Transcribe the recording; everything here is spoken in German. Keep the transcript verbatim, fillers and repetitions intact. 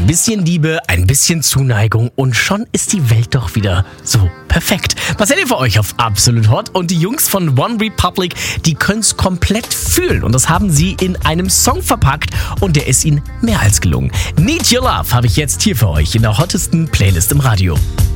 Ein bisschen Liebe, ein bisschen Zuneigung und schon ist die Welt doch wieder so perfekt. Was seid ihr für euch auf Absolut Hot? Und die Jungs von One Republic, die können es komplett fühlen. Und das haben sie in einem Song verpackt und der ist ihnen mehr als gelungen. Need Your Love habe ich jetzt hier für euch in der hottesten Playlist im Radio.